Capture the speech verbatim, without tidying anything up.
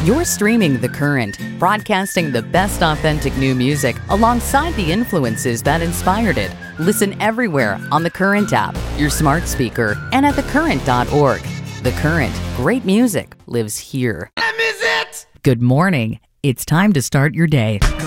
You're streaming The Current, broadcasting the best authentic new music alongside the influences that inspired it. Listen everywhere on the Current app, your smart speaker, and at the current dot org. The Current, great music lives here. I miss it! Good morning. It's time to start your day.